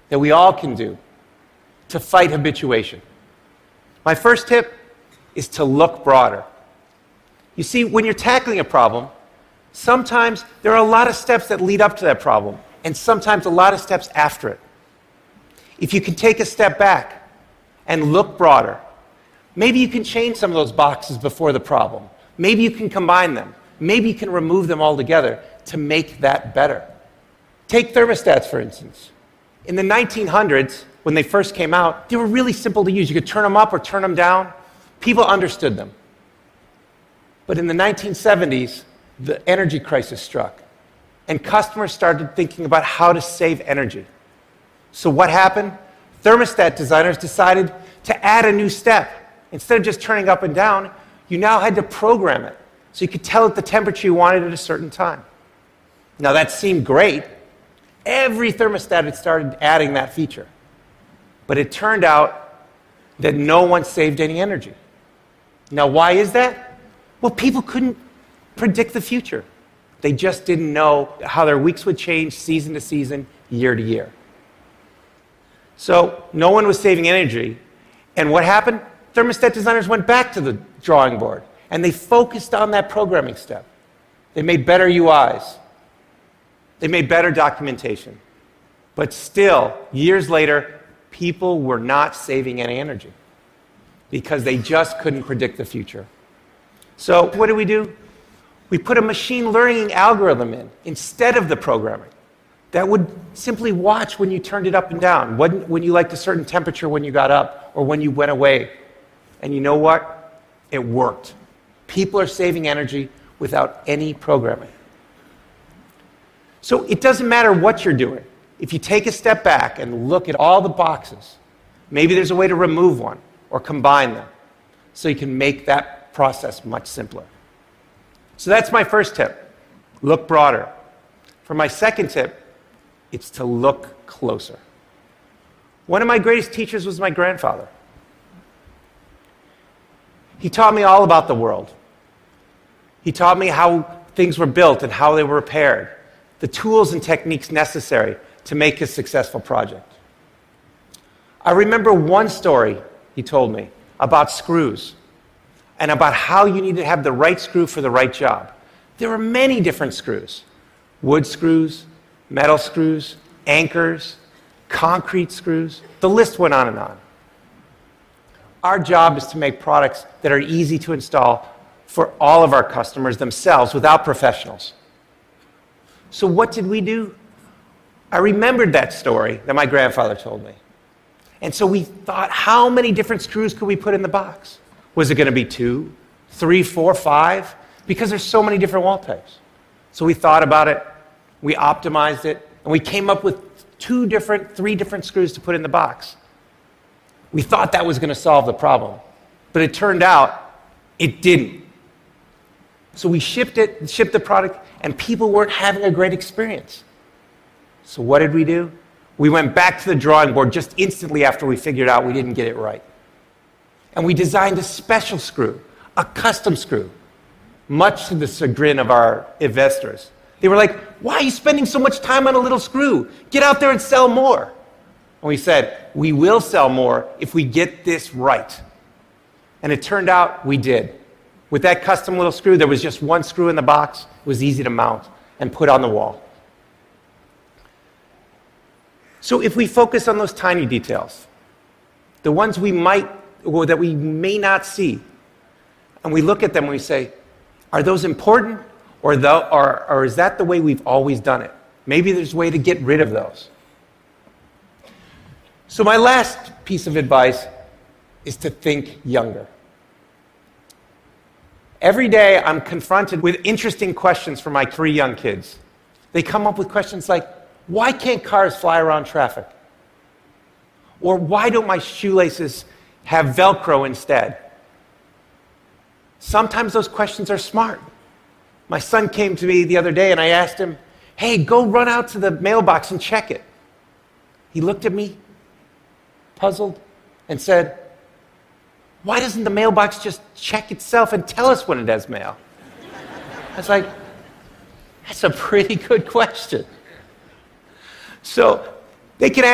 that we all can do to fight habituation. My first tip is to look broader. You see, when you're tackling a problem, sometimes there are a lot of steps that lead up to that problem, and sometimes a lot of steps after it. If you can take a step back and look broader, maybe you can change some of those boxes before the problem. Maybe you can combine them. Maybe you can remove them altogether to make that better. Take thermostats, for instance. In the 1900s, when they first came out, they were really simple to use. You could turn them up or turn them down. People understood them. But in the 1970s, the energy crisis struck, and customers started thinking about how to save energy. So what happened? Thermostat designers decided to add a new step. Instead of just turning up and down, you now had to program it, so you could tell it the temperature you wanted at a certain time. Now that seemed great. Every thermostat had started adding that feature. But it turned out that no one saved any energy. Now why is that? Well, people couldn't predict the future. They just didn't know how their weeks would change season to season, year to year. So no one was saving energy. And what happened? Thermostat designers went back to the drawing board, and they focused on that programming step. They made better UIs. They made better documentation. But still, years later, people were not saving any energy because they just couldn't predict the future. So what do? We put a machine learning algorithm in instead of the programming that would simply watch when you turned it up and down, when you liked a certain temperature when you got up or when you went away. And you know what? It worked. People are saving energy without any programming. So it doesn't matter what you're doing. If you take a step back and look at all the boxes, maybe there's a way to remove one or combine them so you can make that process much simpler. So that's my first tip. Look broader. For my second tip, it's to look closer. One of my greatest teachers was my grandfather. He taught me all about the world. He taught me how things were built and how they were repaired, the tools and techniques necessary to make a successful project. I remember one story he told me about screws and about how you need to have the right screw for the right job. There were many different screws: wood screws, metal screws, anchors, concrete screws. The list went on and on. Our job is to make products that are easy to install for all of our customers themselves without professionals. So what did we do? I remembered that story that my grandfather told me. And so we thought, how many different screws could we put in the box? Was it going to be 2, 3, 4, 5? Because there's so many different wall types. So we thought about it, we optimized it, and we came up with 3 different screws to put in the box. We thought that was going to solve the problem, but it turned out it didn't. So we shipped the product, and people weren't having a great experience. So what did we do? We went back to the drawing board just instantly after we figured out we didn't get it right. And we designed a special screw, a custom screw, much to the chagrin of our investors. They were like, "Why are you spending so much time on a little screw? Get out there and sell more." And we said, we will sell more if we get this right. And it turned out we did. With that custom little screw, there was just one screw in the box. It was easy to mount and put on the wall. So if we focus on those tiny details, the ones that we may not see, and we look at them and we say, are those important, or is that the way we've always done it? Maybe there's a way to get rid of those. So my last piece of advice is to think younger. Every day I'm confronted with interesting questions from my 3 young kids. They come up with questions like, why can't cars fly around traffic? Or why don't my shoelaces have Velcro instead? Sometimes those questions are smart. My son came to me the other day and I asked him, "Hey, go run out to the mailbox and check it." He looked at me, puzzled, and said, "Why doesn't the mailbox just check itself and tell us when it has mail?" I was like, that's a pretty good question. So they can